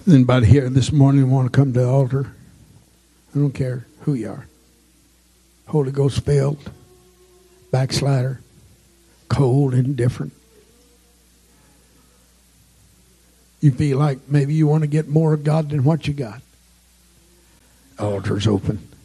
Anybody here this morning want to come to the altar? I don't care who you are. Holy Ghost filled, backslider, cold, indifferent. You feel like maybe you want to get more of God than what you got. Altar's open.